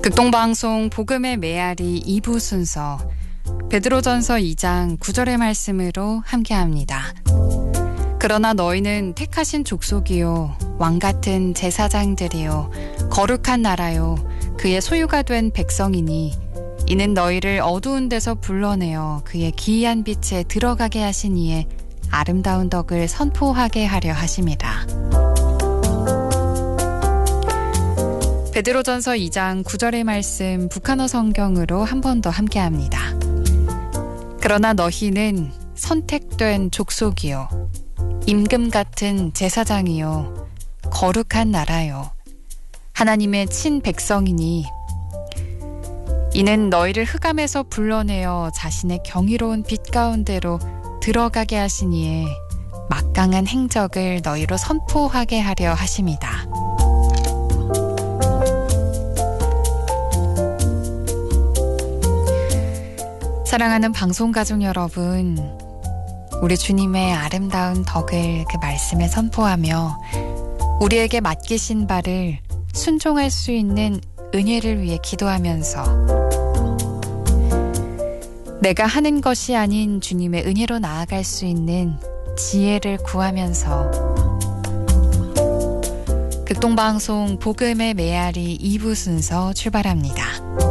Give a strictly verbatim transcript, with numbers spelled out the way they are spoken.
극동방송 복음의 메아리 이 부 순서 베드로전서 이 장 구 절의 말씀으로 함께합니다. 그러나 너희는 택하신 족속이요 왕같은 제사장들이요 거룩한 나라요 그의 소유가 된 백성이니 이는 너희를 어두운 데서 불러내어 그의 기이한 빛에 들어가게 하신 이의 아름다운 덕을 선포하게 하려 하심이라. 베드로전서 이 장 구 절의 말씀 북한어 성경으로 한 번 더 함께합니다. 그러나 너희는 선택된 족속이요 임금 같은 제사장이요 거룩한 나라요 하나님의 친 백성이니 이는 너희를 흑암에서 불러내어 자신의 경이로운 빛 가운데로 들어가게 하신 이의 막강한 행적을 너희로 선포하게 하려 하심이다. 사랑하는 방송가족 여러분, 우리 주님의 아름다운 덕을 그 말씀에 선포하며 우리에게 맡기신 바를 순종할 수 있는 은혜를 위해 기도하면서 내가 하는 것이 아닌 주님의 은혜로 나아갈 수 있는 지혜를 구하면서 극동방송 복음의 메아리 이 부 순서 출발합니다.